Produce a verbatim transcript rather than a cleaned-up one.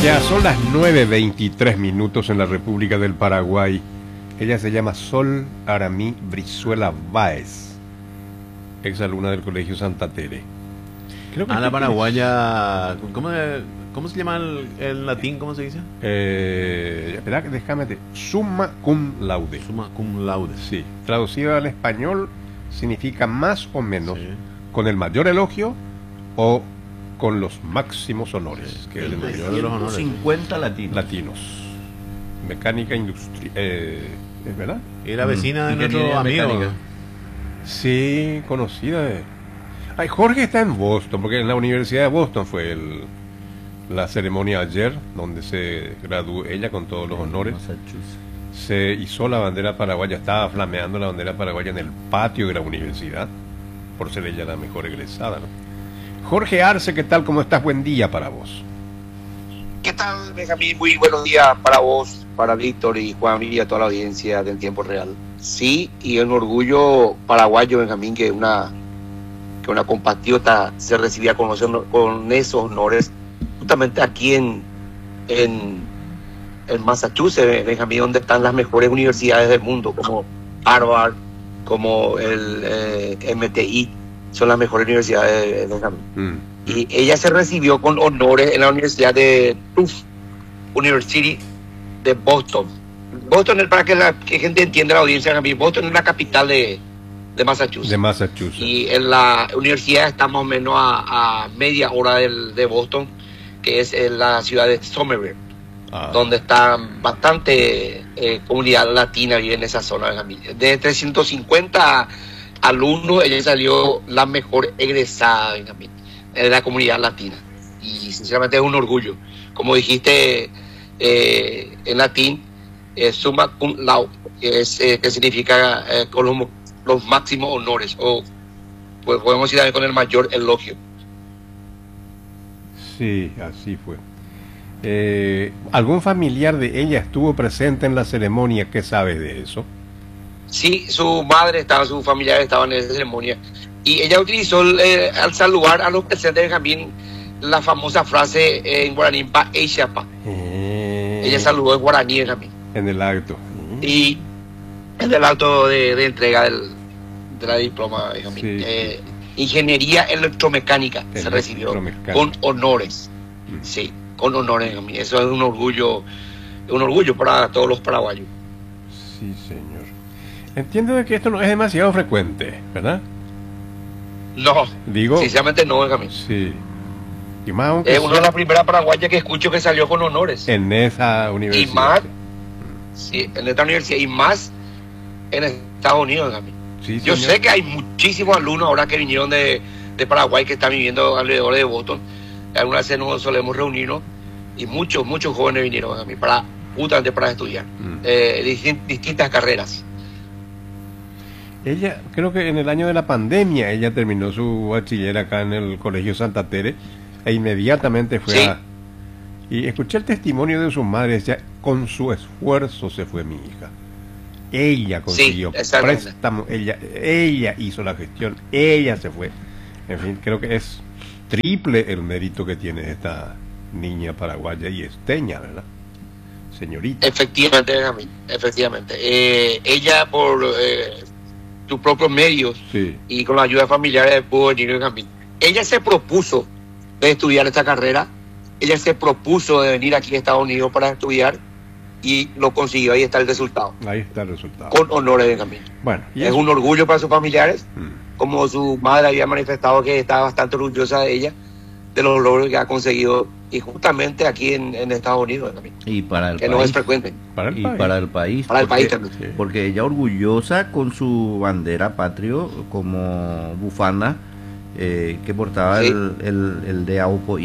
Ya son las nueve veintitrés minutos en la República del Paraguay. Ella se llama Sol Aramí Brizuela Báez, exalumna del Colegio Santa Tere. Creo que ah, la paraguaya, ¿cómo, ¿cómo se llama el, el latín? ¿Cómo se dice? Eh, espera, déjame te... Summa cum laude. Summa cum laude. Sí, traducido al español significa más o menos, sí, con el mayor elogio o con los máximos honores. Sí, que el, el mayor de los honores. cincuenta latinos. Latinos. Mecánica industrial. Eh, ¿Es verdad? Y la vecina de nuestro amigo. Mecánica. Sí, conocida. De... Ay, Jorge está en Boston, porque en la Universidad de Boston fue el, la ceremonia ayer, donde se graduó ella con todos los honores. Se hizo la bandera paraguaya, estaba flameando la bandera paraguaya en el patio de la universidad, por ser ella la mejor egresada, ¿no? Jorge Arce, ¿qué tal? ¿Cómo estás? Buen día para vos. ¿Qué tal, Benjamín? Muy buenos días para vos, para Víctor y Juan y a toda la audiencia del Tiempo Real. Sí, y un orgullo paraguayo, Benjamín, que una, que una compatriota se recibía con, los, con esos honores, justamente aquí en, en, en Massachusetts, Benjamín, donde están las mejores universidades del mundo, como Harvard, como el eh, M T I, son las mejores universidades de Benjamín. Mm. Y ella se recibió con honores en la Universidad de Tufts University de Boston. Boston es, para que la que gente entienda, la audiencia, Boston es la capital de, de Massachusetts. De Massachusetts. Y en la universidad está más o menos a, a media hora del, de Boston, que es en la ciudad de Somerville, ah, donde está bastante eh, comunidad latina vive en esa zona. De trescientos cincuenta alumnos, ella salió la mejor egresada, Benjamín, de la comunidad latina, y sinceramente es un orgullo. Como dijiste eh, en latín, eh, summa cum laude, que, es, eh, que significa eh, con los, los máximos honores, o pues podemos decir con el mayor elogio. Sí, así fue. Eh, ¿Algún familiar de ella estuvo presente en la ceremonia? ¿Qué sabes de eso? Sí, su madre estaba, sus familiares estaban en esa ceremonia. Y ella utilizó, eh, al saludar a los presentes, Benjamín, la famosa frase eh, en guaraní, pa eishapa. Eh, ella saludó en guaraní, Benjamín. En el acto. Y en el acto de, de entrega del, de la diploma, Benjamín. Sí. Eh, ingeniería electromecánica el se recibió con honores. Mm. Sí, con honores, Benjamín. Eso es un orgullo, un orgullo para todos los paraguayos. Sí, señor. Entiendo de que esto no es demasiado frecuente, ¿verdad? No, digo, sinceramente no, Benjamín. Sí. Y más aunque es una sea... de las primeras paraguayas que escucho que salió con honores. En esa universidad. Y más, sí, en esta universidad, y más en Estados Unidos, Benjamín. Sí, yo sé que hay muchísimos alumnos ahora que vinieron de, de Paraguay, que están viviendo alrededor de Boston. Algunas veces nos solemos reunirnos, y muchos, muchos jóvenes vinieron, Benjamín, para, justamente para estudiar mm. eh, dist distintas carreras. Ella, creo que en el año de la pandemia, ella terminó su bachiller acá en el Colegio Santa Tere, e inmediatamente fue, sí, a... Y escuché el testimonio de su madre, decía, con su esfuerzo se fue mi hija. Ella consiguió, sí, préstamo, ella, ella hizo la gestión, ella se fue. En fin, creo que es triple el mérito que tiene esta niña paraguaya y esteña, ¿verdad? Señorita. Efectivamente, efectivamente. Eh, ella por... Eh, sus propios medios, sí, y con la ayuda familiar pudo venir en camino. Ella se propuso de estudiar esta carrera, ella se propuso de venir aquí a Estados Unidos para estudiar y lo consiguió. Ahí está el resultado. Ahí está el resultado. Con honores de camino. Bueno, es eso? Un orgullo para sus familiares, mm. como su madre había manifestado que estaba bastante orgullosa de ella, de los logros que ha conseguido, y justamente aquí en, en Estados Unidos también. Y para el que país. no es frecuente. Para el y país. para el país. Para porque, el país también. Porque ella orgullosa con su bandera patrio como bufanda eh, que portaba, sí, el, el, el de Aupo